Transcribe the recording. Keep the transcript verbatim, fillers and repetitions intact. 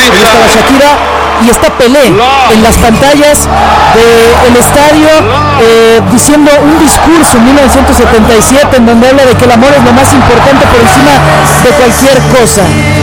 Ahí estaba Shakira y está Pelé en las pantallas del estadio eh, diciendo un discurso en mil novecientos setenta y siete en donde habla de que el amor es lo más importante por encima de cualquier cosa.